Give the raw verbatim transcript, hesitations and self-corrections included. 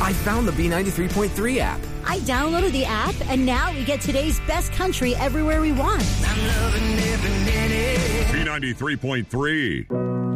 I found the B ninety-three point three app. I downloaded the app, and now we get today's best country everywhere we want. I'm loving every minute. B ninety-three point three.